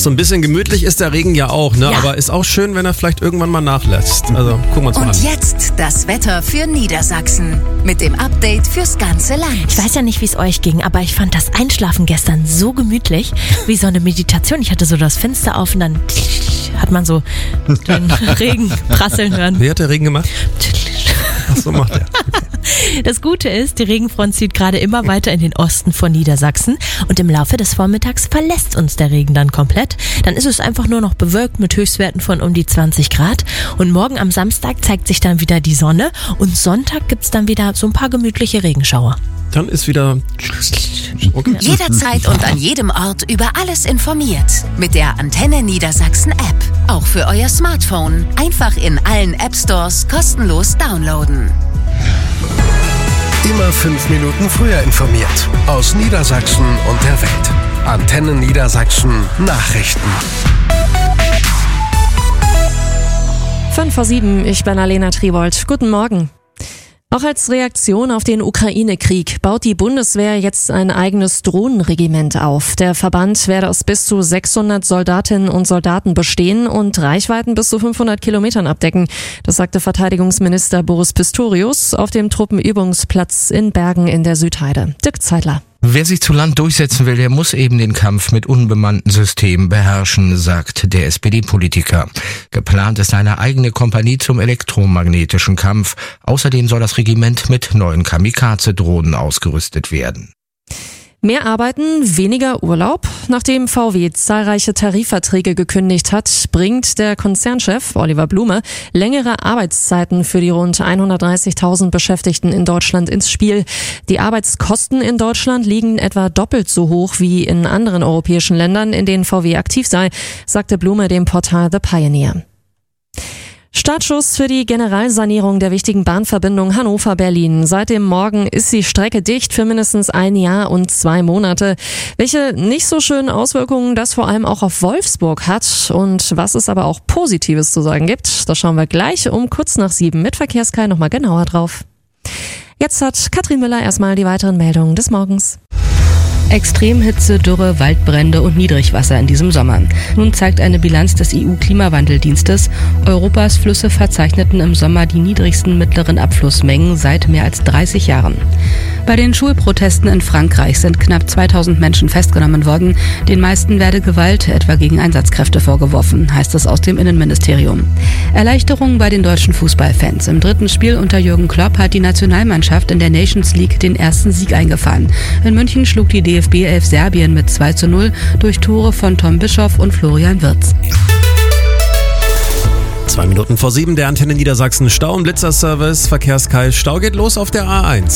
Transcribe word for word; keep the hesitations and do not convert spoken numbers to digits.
so ein bisschen gemütlich ist der Regen ja auch, ne? Ja. Aber ist auch schön, wenn er vielleicht irgendwann mal nachlässt. Also gucken wir uns mal an. Und jetzt das Wetter für Niedersachsen mit dem Update fürs ganze Land. Ich weiß ja nicht, wie es euch ging, aber ich fand das Einschlafen gestern so gemütlich, wie so eine Meditation. Ich hatte so das Fenster auf und dann hat man so den Regen prasseln hören. Wie hat der Regen gemacht? Ach, so macht er. Das Gute ist, die Regenfront zieht gerade immer weiter in den Osten von Niedersachsen und im Laufe des Vormittags verlässt uns der Regen dann komplett. Dann ist es einfach nur noch bewölkt mit Höchstwerten von um die zwanzig Grad und morgen am Samstag zeigt sich dann wieder die Sonne und Sonntag gibt's dann wieder so ein paar gemütliche Regenschauer. Dann ist wieder... Okay. Jederzeit und an jedem Ort über alles informiert. Mit der Antenne Niedersachsen App. Auch für euer Smartphone. Einfach in allen App Stores kostenlos downloaden. Immer fünf Minuten früher informiert. Aus Niedersachsen und der Welt. Antenne Niedersachsen Nachrichten. Fünf vor sieben, ich bin Alena Tribold. Guten Morgen. Auch als Reaktion auf den Ukraine-Krieg baut die Bundeswehr jetzt ein eigenes Drohnenregiment auf. Der Verband werde aus bis zu sechshundert Soldatinnen und Soldaten bestehen und Reichweiten bis zu fünfhundert Kilometern abdecken. Das sagte Verteidigungsminister Boris Pistorius auf dem Truppenübungsplatz in Bergen in der Südheide. Dirk Zeitler. Wer sich zu Land durchsetzen will, der muss eben den Kampf mit unbemannten Systemen beherrschen, sagt der S P D-Politiker. Geplant ist eine eigene Kompanie zum elektromagnetischen Kampf. Außerdem soll das Regiment mit neuen Kamikaze-Drohnen ausgerüstet werden. Mehr Arbeiten, weniger Urlaub. Nachdem V W zahlreiche Tarifverträge gekündigt hat, bringt der Konzernchef Oliver Blume längere Arbeitszeiten für die rund hundertdreißigtausend Beschäftigten in Deutschland ins Spiel. Die Arbeitskosten in Deutschland liegen etwa doppelt so hoch wie in anderen europäischen Ländern, in denen V W aktiv sei, sagte Blume dem Portal The Pioneer. Startschuss für die Generalsanierung der wichtigen Bahnverbindung Hannover-Berlin. Seit dem Morgen ist die Strecke dicht für mindestens ein Jahr und zwei Monate. Welche nicht so schönen Auswirkungen das vor allem auch auf Wolfsburg hat und was es aber auch Positives zu sagen gibt, das schauen wir gleich um kurz nach sieben mit Verkehrskai nochmal genauer drauf. Jetzt hat Katrin Müller erstmal die weiteren Meldungen des Morgens. Extremhitze, Dürre, Waldbrände und Niedrigwasser in diesem Sommer. Nun zeigt eine Bilanz des E U-Klimawandeldienstes, Europas Flüsse verzeichneten im Sommer die niedrigsten mittleren Abflussmengen seit mehr als dreißig Jahren. Bei den Schulprotesten in Frankreich sind knapp zweitausend Menschen festgenommen worden. Den meisten werde Gewalt, etwa gegen Einsatzkräfte, vorgeworfen, heißt es aus dem Innenministerium. Erleichterung bei den deutschen Fußballfans. Im dritten Spiel unter Jürgen Klopp hat die Nationalmannschaft in der Nations League den ersten Sieg eingefahren. In München schlug die D F B elf Serbien mit zwei zu null durch Tore von Tom Bischoff und Florian Wirtz. Zwei Minuten vor sieben, der Antenne Niedersachsen Stau- und Blitzerservice. Verkehrskai, Stau geht los auf der A eins.